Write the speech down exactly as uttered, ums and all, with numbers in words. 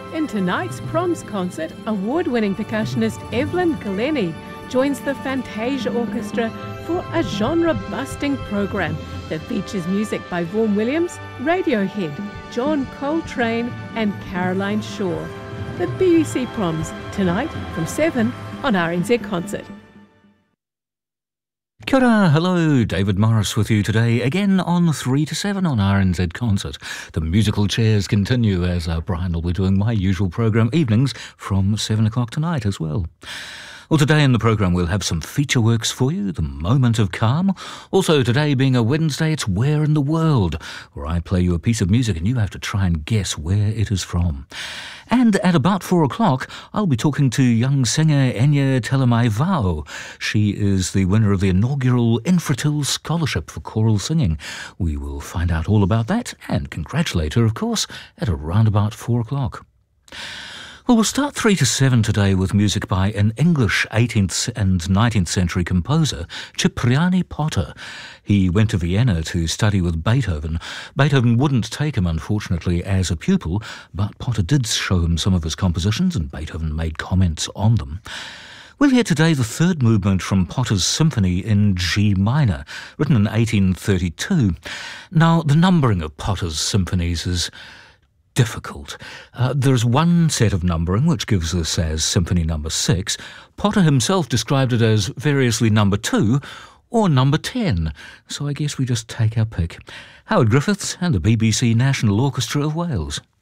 In tonight's Proms concert, award-winning percussionist Evelyn Glennie joins the Fantasia Orchestra for a genre-busting program that features music by Vaughan Williams, Radiohead, John Coltrane and Caroline Shaw. The B B C Proms, tonight from seven on R N Z Concert. Kia ora, hello, David Morris with you today, again on three to seven on R N Z Concert. The musical chairs continue as uh, Brian will be doing my usual programme evenings from seven o'clock tonight as well. Well, today in the programme we'll have some feature works for you, The Moment of Calm. Also today being a Wednesday, it's Where in the World, where I play you a piece of music and you have to try and guess where it is from. And at about four o'clock, I'll be talking to young singer Enya Telemai-Vao. She is the winner of the inaugural Infratil Scholarship for Choral Singing. We will find out all about that and congratulate her, of course, at around about four o'clock. Well, we'll start three to seven today with music by an English eighteenth and nineteenth century composer, Cipriani Potter. He went to Vienna to study with Beethoven. Beethoven wouldn't take him, unfortunately, as a pupil, but Potter did show him some of his compositions and Beethoven made comments on them. We'll hear today the third movement from Potter's Symphony in G minor, written in eighteen thirty-two. Now, the numbering of Potter's symphonies is difficult. Uh, there's one set of numbering which gives us as Symphony Number six. Potter himself described it as variously Number two or Number ten, so I guess we just take our pick. Howard Griffiths and the B B C National Orchestra of Wales.